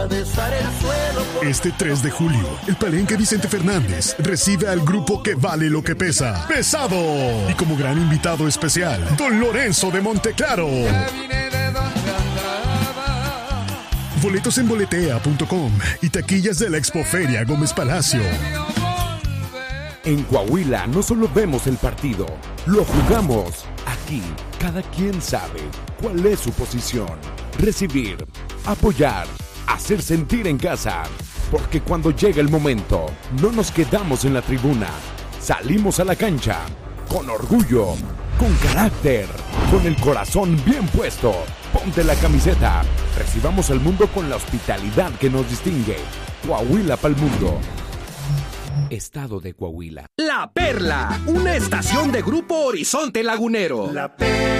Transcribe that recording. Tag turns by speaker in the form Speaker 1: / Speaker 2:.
Speaker 1: atravesar el suelo.
Speaker 2: Este 3 de julio, el Palenque Vicente Fernández recibe al grupo que vale lo que pesa, Pesado. Y como gran invitado especial, Don Lorenzo de Monteclaro. Boletos en boletea.com y taquillas de la Expoferia Gómez Palacio.
Speaker 3: En Coahuila no solo vemos el partido, lo jugamos. Aquí, cada quien sabe cuál es su posición. Recibir, apoyar, hacer sentir en casa. Porque cuando llega el momento, no nos quedamos en la tribuna. Salimos a la cancha, con orgullo, con carácter, con el corazón bien puesto. Ponte la camiseta. Recibamos al mundo con la hospitalidad que nos distingue. Coahuila pa'l mundo. Estado de Coahuila.
Speaker 4: La Perla, una estación de Grupo Horizonte Lagunero.
Speaker 1: La Perla.